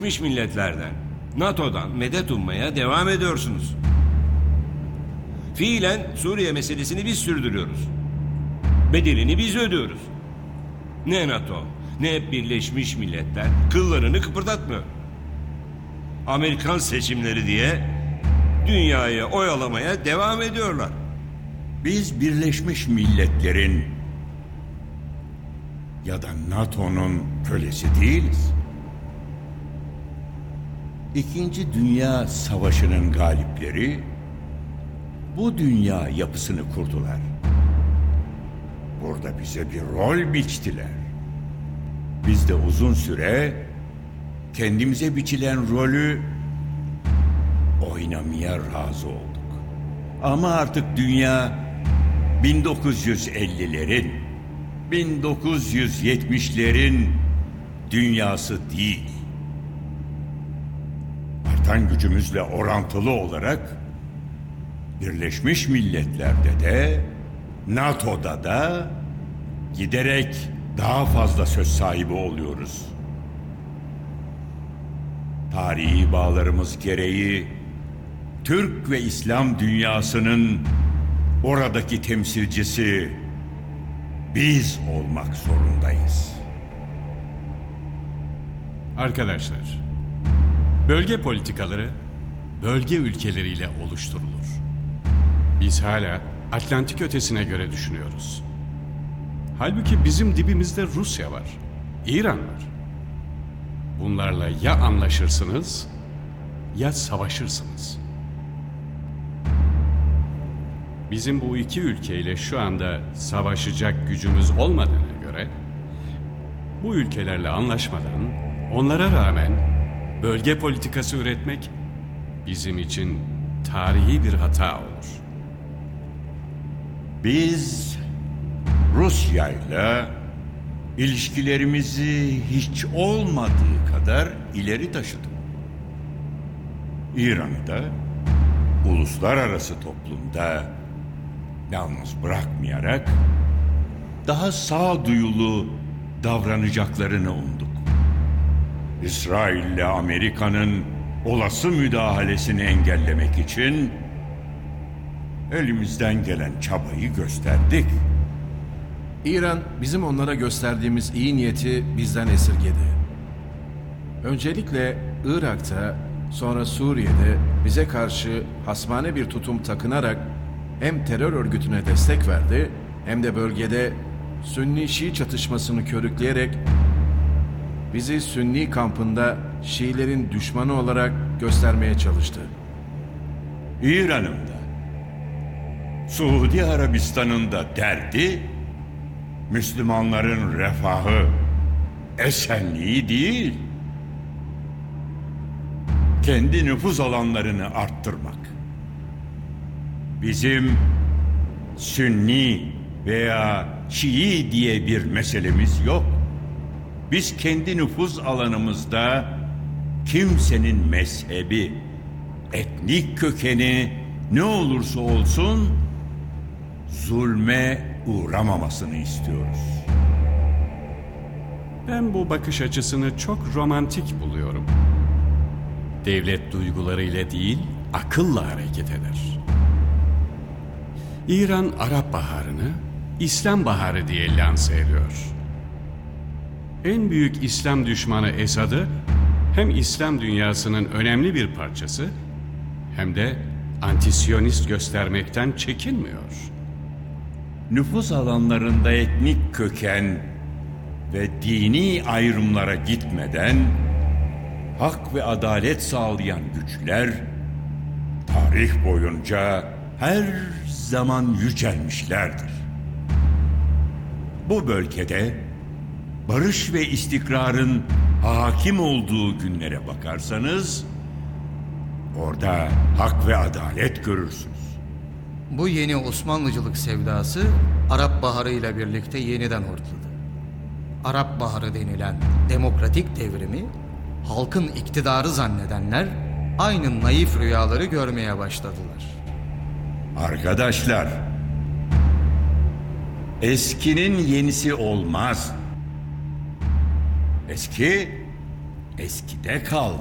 Birleşmiş Milletler'den, NATO'dan medet ummaya devam ediyorsunuz. Fiilen Suriye meselesini biz sürdürüyoruz. Bedelini biz ödüyoruz. Ne NATO, ne Birleşmiş Milletler kıllarını kıpırdatmıyor. Amerikan seçimleri diye dünyayı oyalamaya devam ediyorlar. Biz Birleşmiş Milletler'in ya da NATO'nun kölesi değiliz. İkinci Dünya Savaşı'nın galipleri bu dünya yapısını kurdular. Burada bize bir rol biçtiler. Biz de uzun süre kendimize biçilen rolü oynamaya razı olduk. Ama artık dünya 1950'lerin, 1970'lerin dünyası değil. Artan gücümüzle orantılı olarak Birleşmiş Milletler'de de NATO'da da giderek daha fazla söz sahibi oluyoruz. Tarihi bağlarımız gereği Türk ve İslam dünyasının oradaki temsilcisi biz olmak zorundayız. Arkadaşlar, bölge politikaları bölge ülkeleriyle oluşturulur. Biz hala Atlantik ötesine göre düşünüyoruz. Halbuki bizim dibimizde Rusya var, İran var. Bunlarla ya anlaşırsınız ya savaşırsınız. Bizim bu iki ülkeyle şu anda savaşacak gücümüz olmadığına göre bu ülkelerle anlaşmadan onlara rağmen bölge politikası üretmek bizim için tarihi bir hata olur. Biz Rusya'yla ilişkilerimizi hiç olmadığı kadar ileri taşıdık. İran'ı da uluslararası toplumda yalnız bırakmayarak daha sağduyulu davranacaklarını umduk. İsrail ile Amerika'nın olası müdahalesini engellemek için elimizden gelen çabayı gösterdik. İran bizim onlara gösterdiğimiz iyi niyeti bizden esirgedi. Öncelikle Irak'ta, sonra Suriye'de bize karşı hasmane bir tutum takınarak hem terör örgütüne destek verdi hem de bölgede Sünni-Şii çatışmasını körükleyerek bizi Sünni kampında Şiilerin düşmanı olarak göstermeye çalıştı. İran'ın da Suudi Arabistan'ın da derdi Müslümanların refahı, esenliği değil, kendi nüfuz alanlarını arttırmak. Bizim Sünni veya Şii diye bir meselemiz yok. Biz kendi nüfuz alanımızda kimsenin mezhebi, etnik kökeni ne olursa olsun zulme uğramamasını istiyoruz. Ben bu bakış açısını çok romantik buluyorum. Devlet duygularıyla değil, akılla hareket eder. İran Arap Baharı'nı İslam Baharı diye lanse ediyor. En büyük İslam düşmanı Esad'ı hem İslam dünyasının önemli bir parçası hem de antisyonist göstermekten çekinmiyor. Nüfus alanlarında etnik köken ve dini ayrımlara gitmeden hak ve adalet sağlayan güçler tarih boyunca her zaman yücelmişlerdir. Bu bölgede barış ve istikrarın hakim olduğu günlere bakarsanız orada hak ve adalet görürsünüz. Bu yeni Osmanlıcılık sevdası Arap Baharı ile birlikte yeniden hortladı. Arap Baharı denilen demokratik devrimi halkın iktidarı zannedenler aynı naif rüyaları görmeye başladılar. Arkadaşlar, eskinin yenisi olmaz. Eski eskide kaldı.